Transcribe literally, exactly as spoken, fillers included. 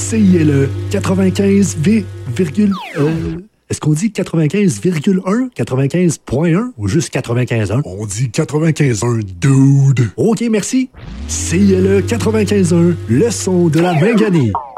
C I L E quatre-vingt-quinze virgule un. Est-ce qu'on dit quatre-vingt-quinze virgule un, quatre-vingt-quinze point un ou juste quatre-vingt-quinze point un? On dit quatre-vingt-quinze point un, dude. OK, merci. C I L E quatre-vingt-quinze point un, le son de la Binganie.